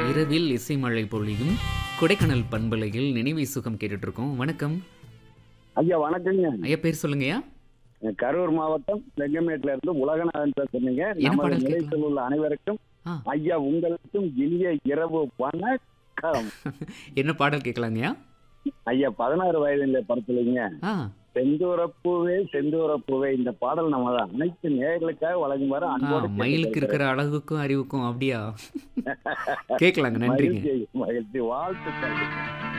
இரவில் இசைமழை பொழியும் கொடைக்கானல் பண்பலையில் நினைவை சுகம் கேட்டுட்டு இருக்கோம். வணக்கம் ஐயா வணக்கங்க. ஐயா, பேர் சொல்லுங்கய்யா. கரூர் மாவட்டம் செங்கமேட்ல இருந்து உலகநாதன் பேசுறீங்க. என்ன நமது பாடல் நிலையத்தில் கேட்கலாம்? உள்ள அனைவருக்கும் ஆ, ஐயா உங்களுக்கும் இனிய இரவு வணக்கம். என்ன பாடல் கேட்கலாங்கய்யா? ஐயா 16 வயதில படத்துலங்க ஆ, செந்தூரப்பூவே செந்தூரப்பூவே இந்த பாடல் நம்ம அனைத்து நேயர்களுக்காக வழங்குமாறு ஆ, அன்போடு மயிலுக்கு இருக்கிற கேட்டுக்கொள்கிறேன். அழகுக்கும் அறிவுக்கும் அப்படியா? கேட்கலாங்க, நன்றிங்க. மகிழ்ச்சி மகிழ்ச்சி வாழ்த்துக்கள்.